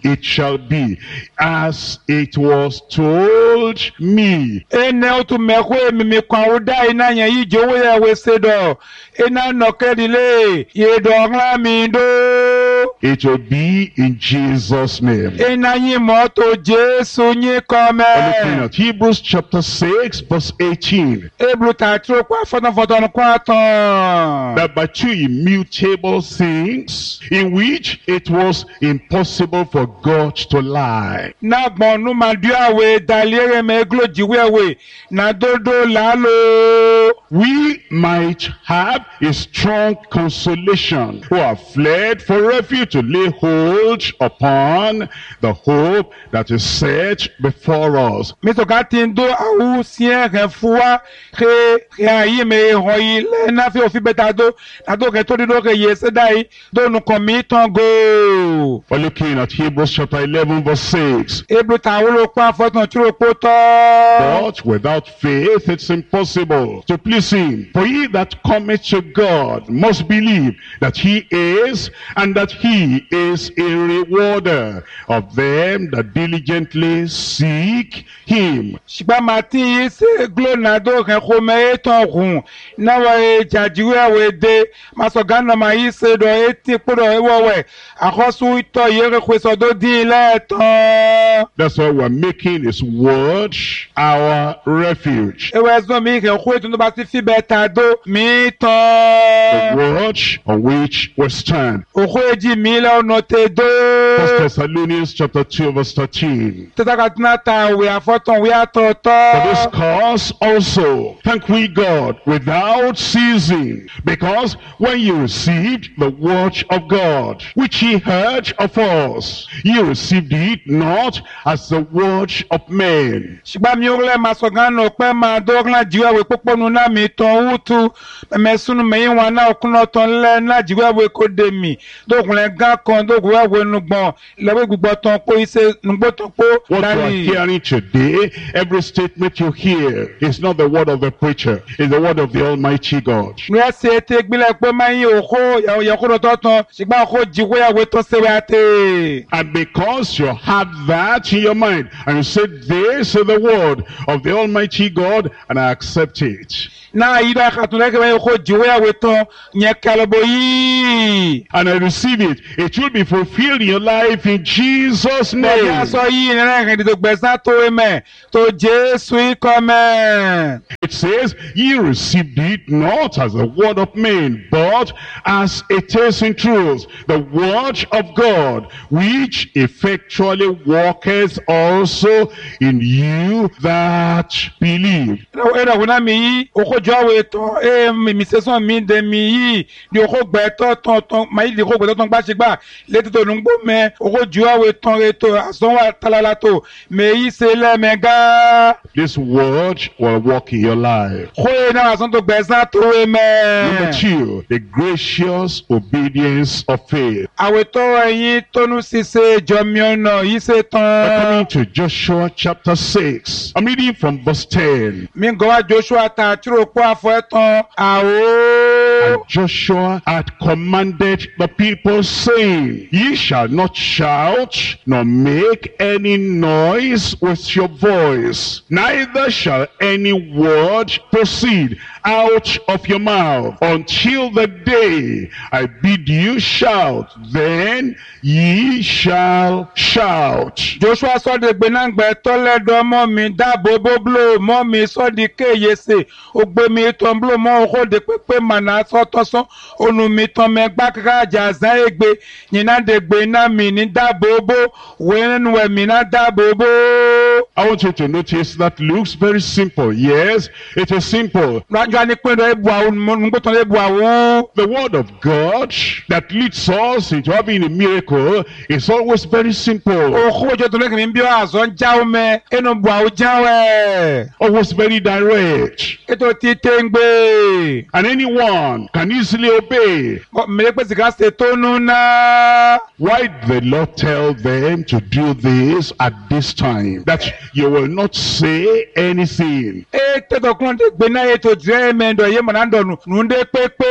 as it was told me. Ene otu meko emi mi kwa uda ina nye yi jowo ya we sedo. Ina no kedile ye do ngla mi do. It will be in Jesus' name. Ina yi moto Jesu nyi kome. We're looking at Hebrews chapter 6, verse 18. Ebru ta tro kwa foton kwa ton. That by two immutable things, in which it was impossible for God to lie, Na gbonu ma duya we daliere me glo jiwe we. Na dodo lalo. we might have a strong consolation, who have fled for refuge to lay hold upon the hope that is set before us. Miso katindo au sien refua ke ayi me hoyi le na fi ofi beta do na do ke to di do ke yese dai do nu komi ton go. We're looking at Hebrews chapter 11, verse 6. Ebru ta wo lo pa foton tro poto. But without faith it's impossible to please him. For he that cometh to God must believe that he is, and that he is a rewarder of them that diligently seek him. Shigba mati se glo na do ke ko me ton hun na wa e jajiwe we de maso ganna ma yi se do eti podo e wo we akosu ito yere kweso do di le ton. That's why we're making his word our refuge. Ewe zo mi ke ko etu no ba ti fi beta do mi the ton. watch on which we stand. Oko eji mi la ono te 1 do. Thessalonians chapter 2 verse 13. Tetakatina ta we afoton we For this atoto. cause also thank we God without ceasing, because when you received the word of God, which ye heard of us, ye received it not as the word of men, Shigba mi ogle masogano pe ma dogla jiwa we poponu na mi ton utu. Me sunu me yin wana okuno ton le na jiwa we ko de mi. Dogunle gan kan dogun we nugbon. Lewe gbugbo ton po ise nugbo ton po what you are dali. hearing today, every statement you hear is not the word of the preacher, it's the word of the Almighty God. Nwe se te gbile pe ma yin oko ya ko do ton. Shigba ko jiwe ya we to se we ate. And because you have that in your mind, and you said, this is the word of the Almighty God, and I accept it. Na ida khatun ke we ko jiwe ya we ton nye kalobo yi. And I receive it. It will be fulfilled in your life in Jesus' Ya name. so yi ni na kan di to gbesan to eme to Jesu ikome. It says, ye received it not as the word of men, but as it is in truth, the word of God, which effectually worketh also in you that believe. Era wona mi yi okojo awe to mi seson mi de mi yi di oko gbe to ton ma yi di oko gbe to ton gba se gba le to nungbo me okojo awe ton re to ason wa talala to me yi se le mega This word will work in your life. ko e na ason to gbe san to we Number me 2, the gracious obedience of faith. awe to yin tonu sise jomi ona yi se We're coming ton to Joshua chapter 6. I'm reading from verse 10. mi go wa Joshua ta tiro po afo eton And awo Joshua had commanded the people, saying, ye shall not shout, nor make any noise with your voice, neither shall any word proceed out of your mouth until the day I bid you shout, then ye shall shout. Joshua sọ de gbenangbe tọlẹdọ mọ mi dáàbò bóblo mọ mi sọ di kéyèsè ògbé mi tán blo mọ òkò de pépé mànà sọtọsán ònù mi tán mẹgbà kíkà jàzá ègbé yìnyín de gbéná mi ní dáàbò bó wẹ́nuwẹ̀ mi ná dáàbò bó. I want you to notice that looks very simple. Yes, it is simple. Rájọ́ ni pé ẹ̀bù àwọn nùgbọ́tàn ẹ̀bù àwọn. The word of God that leads us into having a miracle is always very simple. Òkò òjò tó lẹ́kìn mi bí àzọ́ ń jáwọ́ mẹ́ ẹnu bù àwọn jáwẹ́. Always very direct. Ètò ti tẹ́ ń gbé. And anyone can easily obey. Mẹ́lẹ́ pèsè ká ṣe tó nù náà. Why did the Lord tell them to do this at this time? That you will not say anything. Tẹ́tọ̀ kún de gbéná ètò jẹ́ mẹ́ndọ̀ yé mọ̀nà dọ̀nù nùdé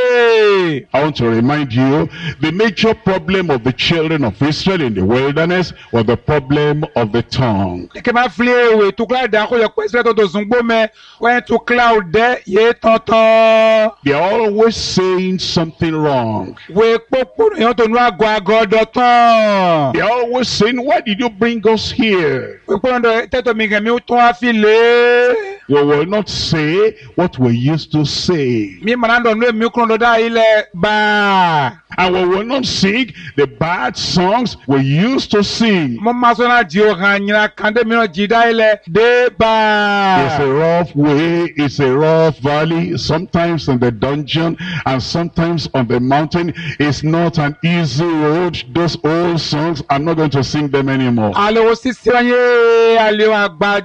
pépé. I want to remind you, the major problem of the children of Israel in the wilderness was the problem of the tongue. Kí máa fi ewé tukula dà kó yẹ pé sílẹ̀ tó tó sùn gbó mẹ́ wọ́n tukula dẹ́ yé tọ̀tọ̀. They are always saying something wrong. Wé pópó èèyàn tó nu àgọ́ dọ̀tán. They are always saying, why did you bring us here? Wé pópó tẹ́tọ̀ mi kàn mí tún wá fi lé. We will not say what we used to say. Mi mọ̀nà dọ̀nù èmi kúrò lọ́dọ̀ ilẹ̀ bá. And we will not sing the bad songs we used to sing. Mo máa sọ náà jí o hàn yìnyín kàndé mìíràn jí dá ilẹ̀ dé bá. It's a rough way, it's a rough valley, sometimes in the dungeon and sometimes on the mountain. It's not an easy road. Those old songs, I'm not going to sing them anymore. Àlèwò sísè wáyé àlèwò àgbà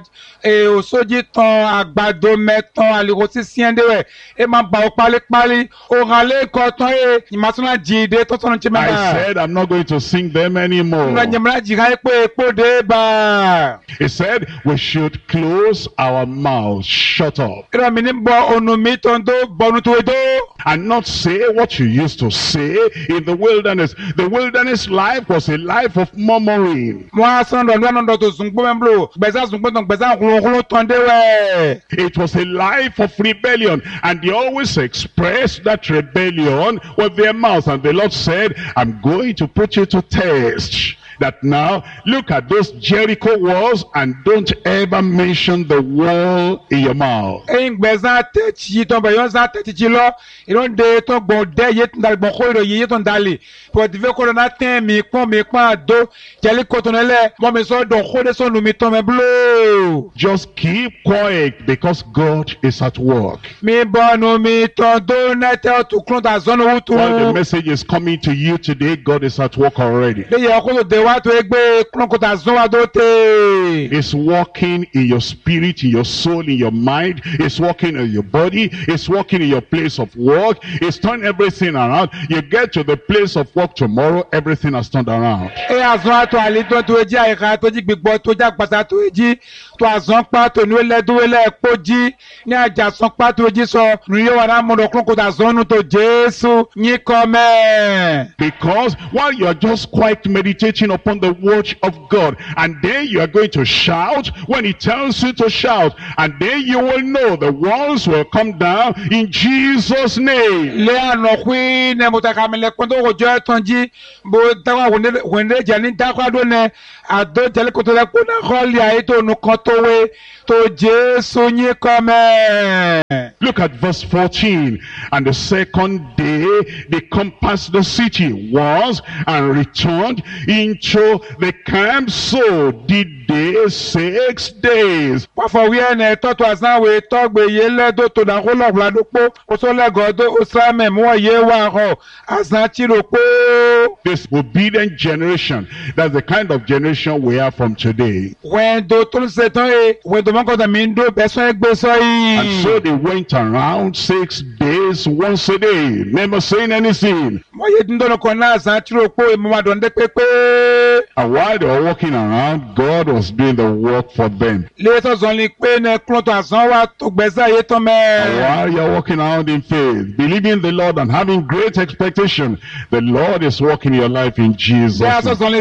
òsójì tán àgbàdo mẹ́tàn àlèwò sísè ẹ̀ndẹ̀wẹ̀ ẹ máa bà ó pálípálí òhàn lẹ́kọ̀ọ́ tán ẹ ìmọ̀túnà jìde tọ́tọ́nù tí I mẹ́ta. said, I'm not going to sing them anymore. Nǹkan jẹ̀mọ́lá jìgá ẹ pé epo dé bá. He said, we should close our mouths, shut up, Ìrọ̀ mi ní bọ ònù mi tó ń tó bọ̀nù tó tó. and not say what you used to say in the wilderness. The wilderness life was a life of murmuring. Wọ́n á sọ̀rọ̀ lọ́nà tó sùn gbọ́ mẹ́mbúlò gbẹ̀sà sùn gbọ́dọ̀ gbẹ̀sà kúlókúló tán dé wẹ̀. It was a life of rebellion, and they always expressed that rebellion with their mouths. And the Lord said, I'm going to put you to test. that now look at those Jericho walls and don't ever mention the wall in your mouth. Just keep quiet because God is at work. While the message is coming to you today, God is at work already. It's working in your spirit, in your soul, in your mind. It's working in your body. It's working in your place of work. It's turning everything around. You get to the place of work tomorrow, everything has turned around. Because while you are just quite meditating upon the word of God, and then you are going to shout when he tells you to shout, and then you will know the walls will come down in Jesus' name. Look at verse 14. And the second day they compassed the city walls and returned into the camp. So did they 6 days. This obedient generation, that's the kind of generation we are from today. And so they went around 6 days, once a day, never saying anything. And while they were walking around, God was doing the work for them. And while you're walking around in faith, believing the Lord and having great expectation, the Lord is working your life in Jesus' name.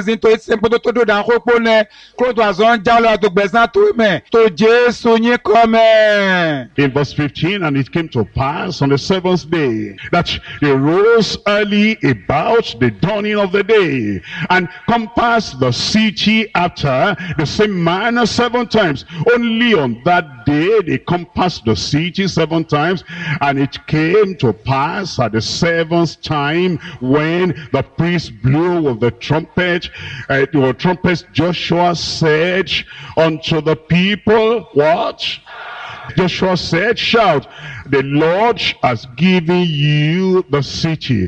In verse 15, and it came to pass on the 7th day that they rose early about the dawning of the day and compassed the city after the same manner 7 times. Only on that day they compassed the city 7 times. And it came to pass at the 7th time, when the priest blew with the trumpet, Joshua said unto the people, what? Joshua said, shout, the Lord has given you the city.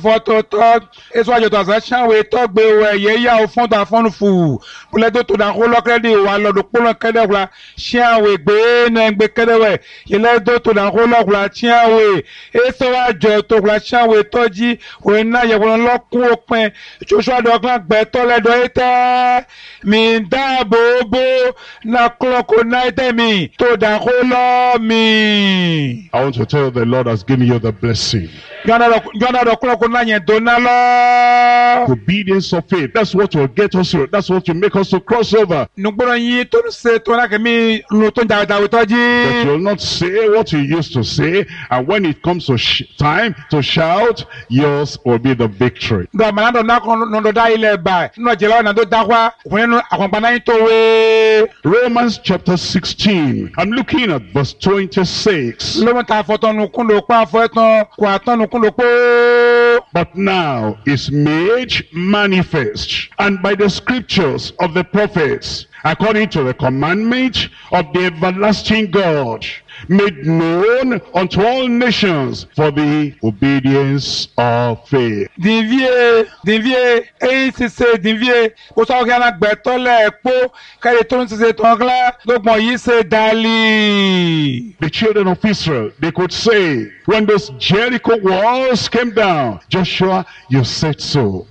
I want to tell you, the Lord has given you the blessing. Obedience of faith. That's what will get us through. That's what will make us to cross over. But you'll not say what you used to say, and when it comes to time to shout, yours will be the victory. Romans chapter 16. I'm looking at verse 26. But now is made manifest, and by the scriptures of the prophets, according to the commandment of the everlasting God, made known unto all nations for the obedience of faith. The children of Israel, they could say, when those Jericho walls came down, Joshua, you said so.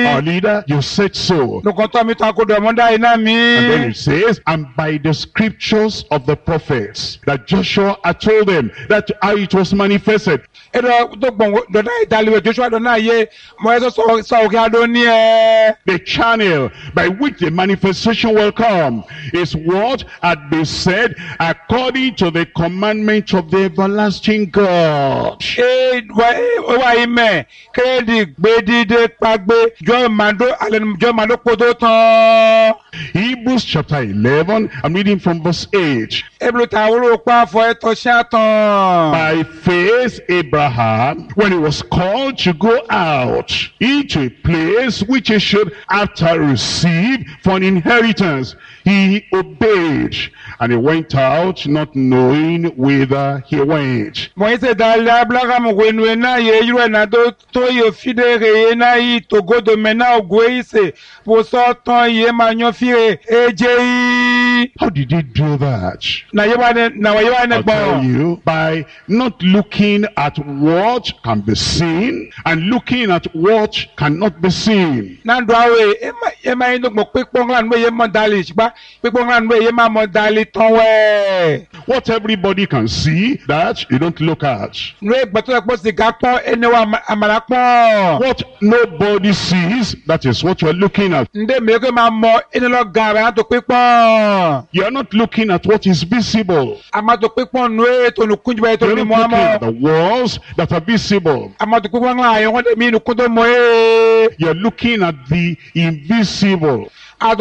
Our leader, you said so. Nukontɔ mi tɔ akodo ɔmɔda yi na mi. And then it says, and by the scriptures of the prophets, that Joshua had told them that how it was manifested. Edo to gbɔn dɔnna yi daliwe Joshua dɔnna ye mɔ ɛsɛ sɔ òkè ado ni ɛ. The channel by which the manifestation will come is what had been said according to the commandment of the everlasting God. Wa yi mɛ kéde gbedide kpagbe jɔ mando alɛnumjɔ mando kpoto tán. Hebrews chapter 11, I'm reading from verse 8. Ebulu ta wolo kpa fɔ ɛtɔ siatan. By faith Abraham, when he was called to go out into a place which he should after receive for an inheritance, he obeyed, and he went out not knowing whither he went. Moise dali Abraham wenwe na ye yure na do to yo fidere ye na yi togodo mena ogwe ise poso ton ye manyo fire eje. How did he do that? Na ye wa ne I'll tell you, by not looking at what can be seen and looking at what cannot be seen. Na ndo awe ema ino mo pepon ran we ye mo dali shiba pepon ran we ye ma mo dali ton we. What everybody can see, that you don't look at. Nwe gbato e po siga pon ene wa amara pon. What nobody sees, that is what you're looking at. Nde me ko ma mo ene lo gara to pepon. You're not looking at what is visible. Amato pepon nwe to nu kunjba to You're ni not mo looking at amo. the walls that are visible. Amato pepon la yo de mi nu kundo mo You're looking at the invisible.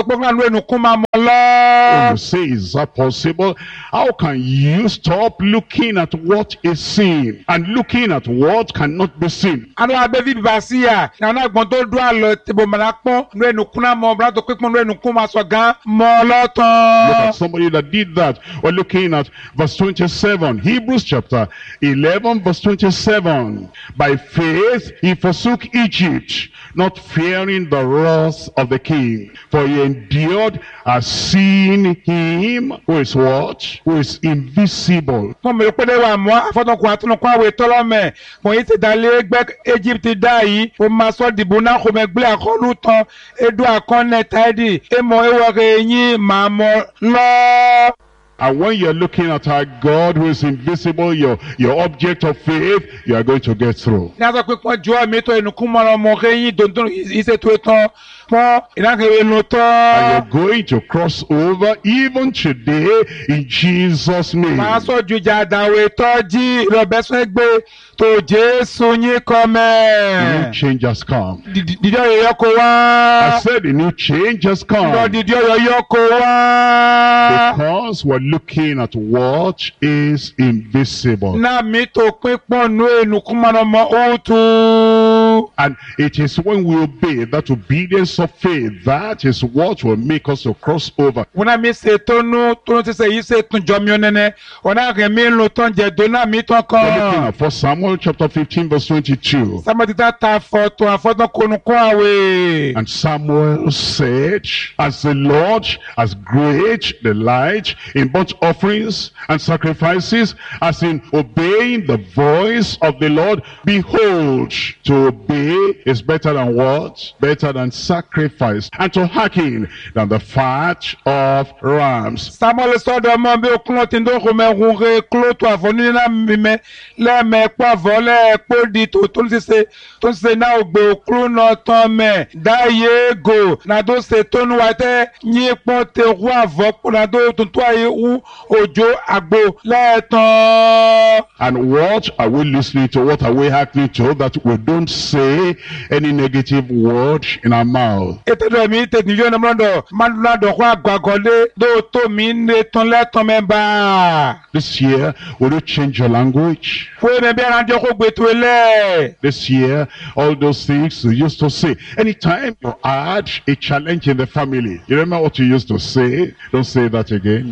When you say, is that possible? How can you stop looking at what is seen and looking at what cannot be seen? Look at somebody that did that. We're looking at verse 27, Hebrews chapter 11, verse 27. By faith he forsook Egypt, not fearing the wrath of the king, for he endured as seeing him who is what? Who is invisible. And when you're looking at our God who is invisible, your object of faith, you are going to get through. And you're going to cross over even today in Jesus' name. A new change has come. I said a new change has come. Because we're looking at what is invisible. And it is when we obey, that obedience of faith, that is what will make us to cross over. We're looking at 1 Samuel chapter 15 verse 22. And Samuel said, as the Lord has great delight in burnt offerings and sacrifices, as in obeying the voice of the Lord, behold, to obey is better than what? Better than sacrifice, and to hearken than the fat of rams. Samuel saw the man be clothing to say now go clono tome da ye go na do se tonu wate ni ponte roi vok na do tuntu aye u ojo agbo leton. And what are we listening to? What are we hearkening to? That we don't say any negative word in our mouth. This year, will you change your language? This year, all those things you used to say. Anytime you had a challenge in the family, you remember what you used to say? Don't say that again.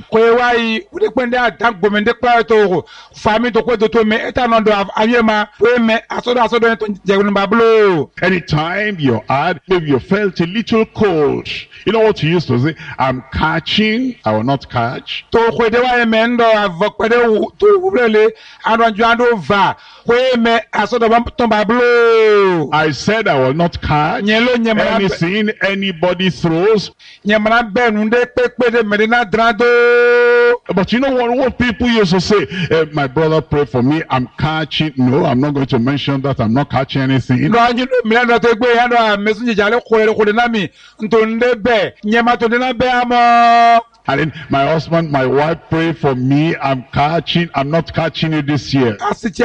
blow. Anytime you had, maybe you felt a little cold, you know what you used to say? I'm catching, I will not catch. To kwede wa me ndo avokpede to wurele anonju ando va we me asodo tomba blow. I said I will not catch anything anybody throws. Nyamara benu de pepe de medina drado. But you know what people used to say? My brother prayed for me, I'm catching. No, I'm not going to mention that. I'm not catching anything. No, you know, me no te gbe yando mesunje jale kole na mi ntonde be nyama to de na be amo. And then my husband, my wife prayed for me. I'm not catching it this year. I said,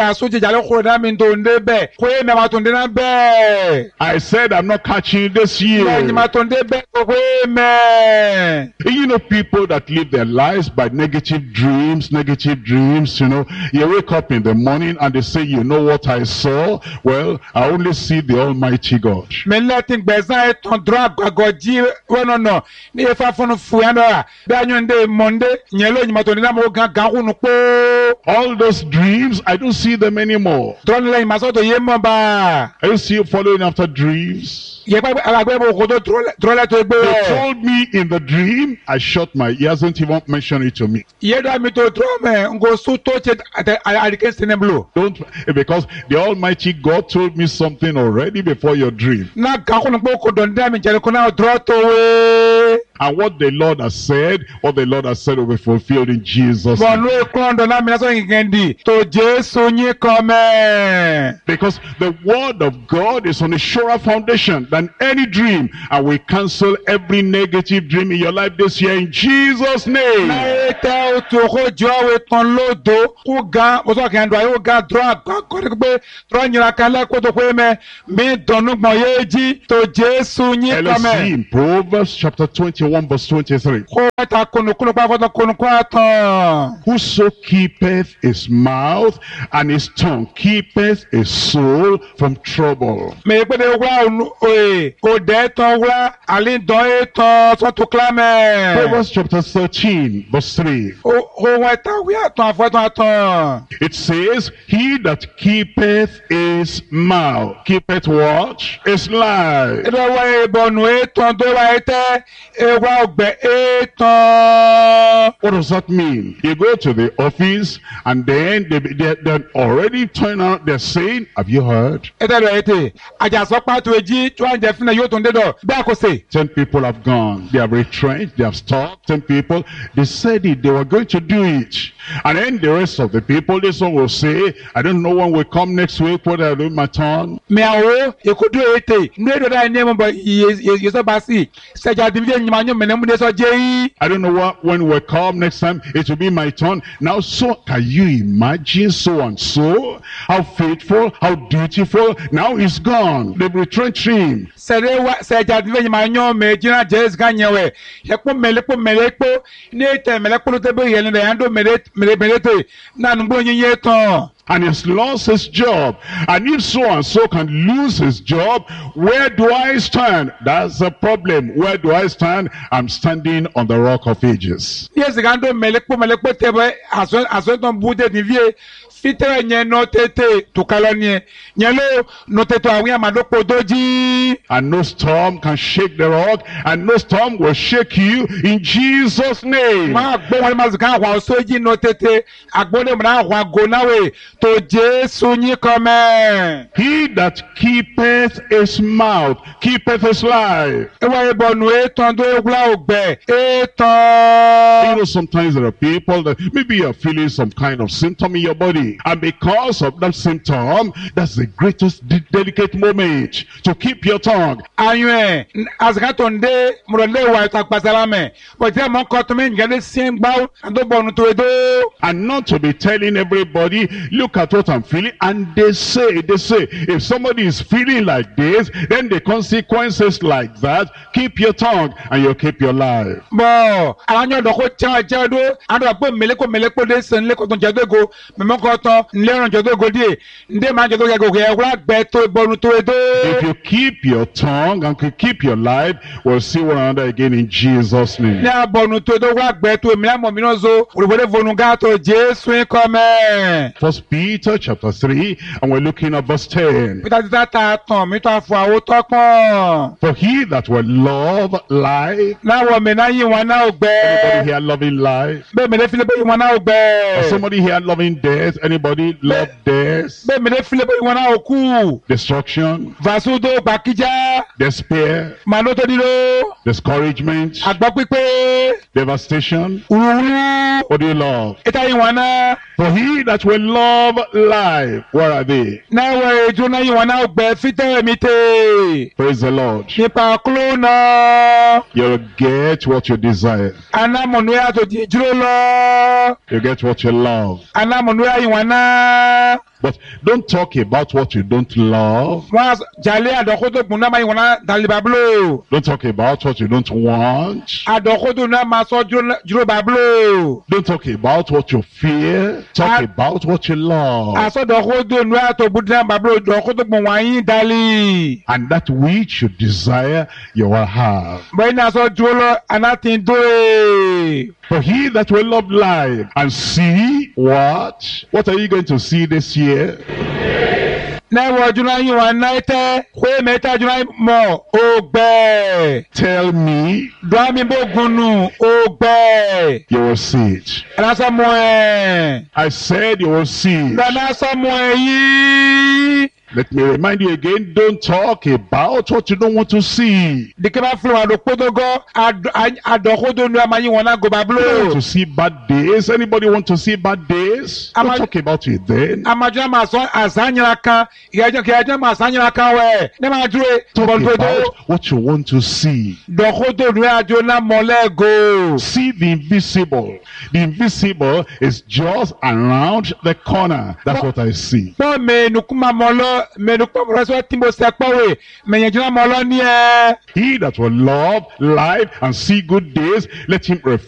I'm not catching it this year. You know, people that live their lives by negative dreams, you know, you wake up in the morning and they say, you know what I saw? Well, I only see the Almighty God. All those dreams, I don't see them anymore. I don't see you following after dreams. They told me in the dream, I shut my ears, don't even mention it to me. Don't, because the Almighty God told me something already before your dream. And what the Lord has said will be fulfilled in Jesus' name. Because the word of God is on a surer foundation than any dream. And we cancel every negative dream in your life this year in Jesus' name. Let's see in Proverbs chapter 21 verse 23. Whoso keepeth his mouth and his tongue keepeth his soul from trouble. Proverbs chapter 13 verse 3. It says, he that keepeth his mouth keepeth what? His life. What does that mean? You go to the office and then they're already turning out, they're saying, have you heard? 10 people have gone. They have retrenched. They have stopped. 10 people. They said it. They were going to do it. And then the rest of the people, this one will say, I don't know when we come next week, what I'll do in my turn. I don't know when we come next time, it will be my turn. Now, so can you imagine so and so? How faithful, how dutiful. Now he's gone. They've retrenched him. And he's lost his job. And if so and so can lose his job, where do I stand? That's the problem. Where do I stand? I'm standing on the rock of ages. And no storm can shake the rock, and no storm will shake you in Jesus' name. He that keepeth his mouth keepeth his life. You know, sometimes there are people that maybe you're feeling some kind of symptom in your body, and because of that symptom, that's the greatest delicate moment to keep your tongue. And not to be telling everybody, look at what I'm feeling. And they say, if somebody is feeling like this, then the consequences like that, keep your tongue and you'll keep your life. If you keep your tongue and you keep your life, we'll see one another again in Jesus' name. First Peter Peter chapter 3, and we're looking at verse 10. Peter títà ta tàn mí tó àfọ àwọ tọkàn. For he that will love life. Láwọ̀ mi náà yí wọn náà ò gbẹ. Anybody here loving life? Bẹ́ẹ̀ mi lè fi lè bẹ́ẹ̀ yí wọn náà ò gbẹ. Or somebody here loving death? Anybody love death? Bẹ́ẹ̀ mi lè fi lè bẹ́ẹ̀ yí wọn náà ò kú. Destruction, Vàsúdó gbàkíjà. despair, Màlúù tó dídó. discouragement, Àgbọ̀ pípé. devastation. Wúwú. What do you love? Ìta yí wọn náà. For he that will love life, where are they? Náà wọ èdè náà yí wọn náà ò gbẹ fítẹ́ mi tè. Praise the Lord. Nípa kúló náà. You'll get what you desire. Anámọ̀nù yàtọ̀ di ìdúró lọ. You get what you love. Anámọ̀nù yà yí wọn náà. But don't talk about what you don't love. Wọ́n jalè àdọ́kótó gbùn náà máa yí wọn náà dàlí bàbúlò. Don't talk about what you don't want. Àdọ́kótó náà máa sọ jùlọ bàbúlò. Don't talk about what you fear. Talk about what you love. Àsọdọ̀kótó nù àtọ̀ bùdí náà bàbúlò dọ̀kótó gbùn wọ́n yín dàlí. And that which you desire, you will have. Bọ́yìn náà sọ jùlọ lọ àná ti ń dóye. For he that will love life and see what? What are you going to see this year? N'ẹ̀wọ̀ jùlọ yín wọn náà tẹ́ wé mẹ́ta jùlọ mọ̀ ògbẹ́. Tell me. Dùnmí bó gunu ògbẹ́. You will see it. Ẹ̀rọ mọ̀ ẹ̀. I said you will see it. Lọ́nà sọ mọ̀ ẹ̀ yìí. Let me remind you again, don't talk about what you don't want to see. Dike ba fún àdókòdógó àdókòdó ní àmà yín wọn náà gòbá You don't want blo. to see bad days. Anybody want to see bad days? Don't talk about it then. Àmàjọ àmà sọ àsáyìnra kan ìyájọ́ àmà àsáyìnra kan wẹ̀ ní àmà dúró Talk bọ̀dọ̀dọ̀. about what you want to see. Dókòdó ní àjọ náà mọ̀lẹ́gò. See the invisible. The invisible is just around the corner. That's what I see. Pọ́ mẹ́nukúmà mọ́lọ́ mẹ́nukúmà mọ́lọ́ sọ tí mo sẹ́ pọ́wé mẹ́yẹ̀jọ́ náà mọ́lọ́ ní ẹ. He that will love life and see good days, let him refrain